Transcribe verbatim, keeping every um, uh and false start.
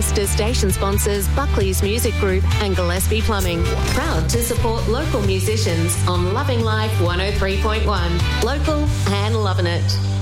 thanks to station sponsors Buckley's Music Group and Gillespie Plumbing. Proud to support local musicians on Loving Life one oh three point one. Local and loving it.